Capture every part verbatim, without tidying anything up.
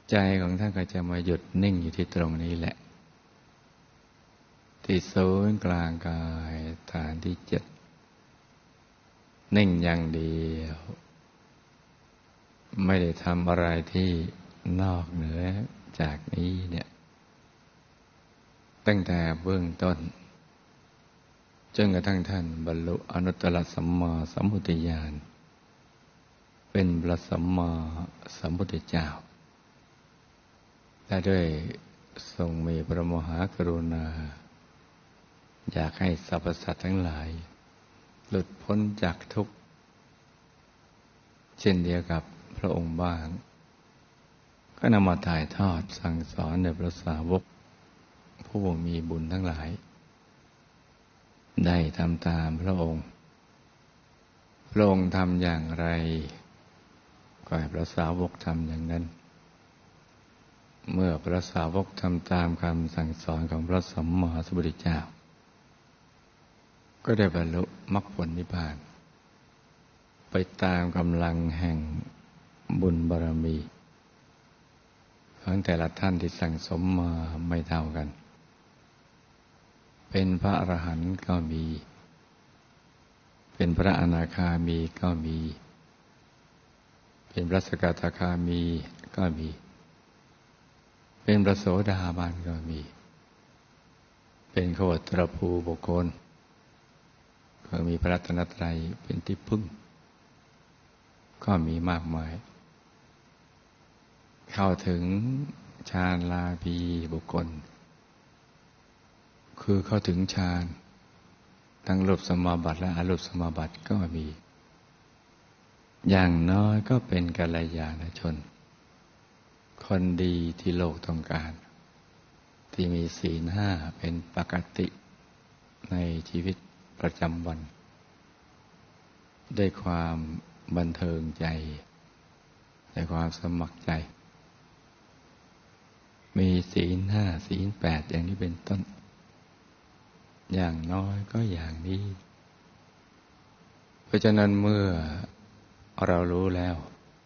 ใจของท่านก็จะมาหยุดนิ่งอยู่ที่ตรงนี้แหละที่ศูนย์กลางกายฐานที่เจ็ดนิ่งอย่างเดียวไม่ได้ทำอะไรที่นอกเหนือจากนี้เนี่ยตั้งแต่เบื้องต้นจนกระทั่งท่านบรรลุอนุตตรสัมมาสัมพุทธญาณเป็นพระสัมมาสัมพุทธเจ้าและด้วยทรงมีพระมหากรุณาอยากให้สรรพสัตว์ทั้งหลายหลุดพ้นจากทุกข์เช่นเดียวกับพระองค์บ้างก็นำมาถ่ายทอดสั่งสอนในพระสาวกผู้มีบุญทั้งหลายได้ทำตามพระองค์พระองค์ทำอย่างไรก็ให้พระสาวกทำอย่างนั้นเมื่อพระสาวกทำตามคำสั่งสอนของพระสัมมาสัมพุทธเจ้าก็ได้บรรลุมรรคผลนิพพานไปตามกำลังแห่งบุญบารมีของแต่ละท่านที่สั่งสมมาไม่เท่ากันเป็นพระอรหันต์ก็มีเป็นพระอนาคามีก็มีเป็นพระสกทาคามีก็มีเป็นพระโสดาบันก็มีเป็นขวัตรภูบุคคลก็มีพระรัตนตรัยเป็นที่พึ่งก็มีมากมายเข้าถึงฌานลาภีบุคคลคือเข้าถึงฌานทั้งรูปสมาบัติและอรูปสมาบัติก็มีอย่างน้อยก็เป็นกัลยาณชนคนดีที่โลกต้องการที่มีศีลห้าเป็นปกติในชีวิตประจำวันด้วยความบันเทิงใจด้วยความสมัครใจมีศีลห้าศีลแปดอย่างนี้เป็นต้นอย่างน้อยก็อย่างนี้เพราะฉะนั้นเมื่อเรารู้แล้ว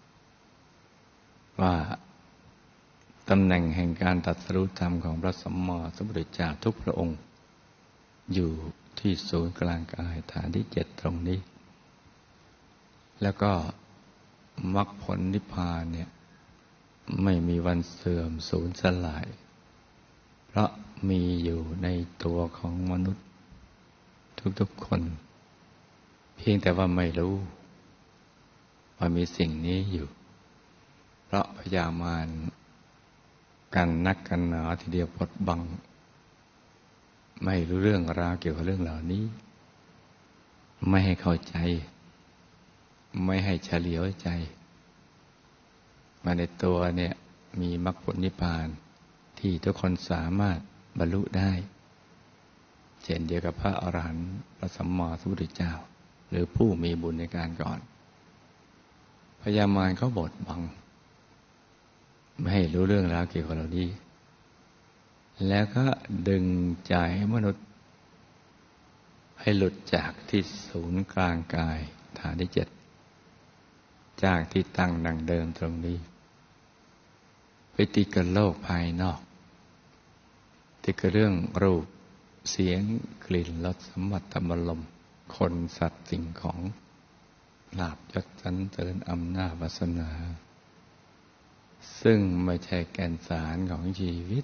ว่าตำแหน่งแห่งการตรัสรู้ธรรมของพระสัมมาสัมพุทธเจ้าทุกพระองค์อยู่ที่ศูนย์กลางกายฐานที่เจ็ดตรงนี้แล้วก็มรรคผลนิพพานเนี่ยไม่มีวันเสื่อมสูญสลายเพราะมีอยู่ในตัวของมนุษย์ทุกๆคนเพียงแต่ว่าไม่รู้ว่ามีสิ่งนี้อยู่เพราะพยามารกันนักกันหนาทีเดียวปดบังไม่รู้เรื่องราวเกี่ยวกับเรื่องเหล่านี้ไม่ให้เข้าใจไม่ให้เฉลียวใจมาในตัวเนี่ยมีมรรคผลนิพพานที่ทุกคนสามารถบรรลุได้เช่นเดียวกับพระอรหันต์พระสัมมาสัมพุทธเจ้าหรือผู้มีบุญในการก่อนพยามารเขาบดบังไม่ให้รู้เรื่องราวเกี่ยวกับเราดีแล้วก็ดึงใจมนุษย์ให้หลุดจากที่ศูนย์กลางกายฐานที่เจ็ดจากที่ตั้งดังเดิมตรงนี้ไปติดกับโลกภายนอกติดกับเรื่องรูปเสียงกลิ่นรสสัมผัสธรรมลมคนสัตว์สิ่งของลาภยศสรรเสริญอำนาจวาสนาซึ่งไม่ใช่แก่นสารของชีวิต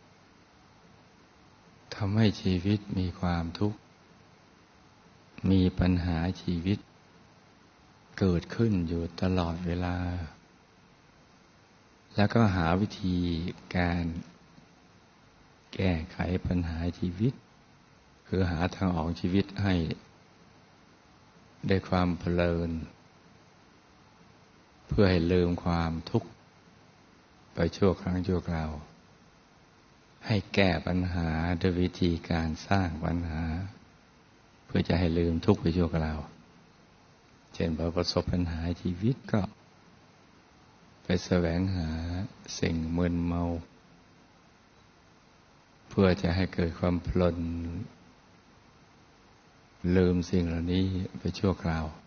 ทำให้ชีวิตมีความทุกข์มีปัญหาชีวิตเกิดขึ้นอยู่ตลอดเวลาแล้วก็หาวิธีการแก้ไขปัญหาชีวิตคือหาทางออกชีวิตให้ได้ความเพลินเพื่อให้ลืมความทุกข์ไปชั่วครั้งชั่วคราวให้แก้ปัญหาด้วยวิธีการสร้างปัญหาเพื่อจะให้ลืมทุกข์ไปชั่วคราวเช่นพอประสบปัญหาชีวิตก็ไปแสวงหาสิ่งมึนเมาเพื่อจะให้เกิดความเพลินลืมสิ่งเหล่านี้ไปชั่วคราว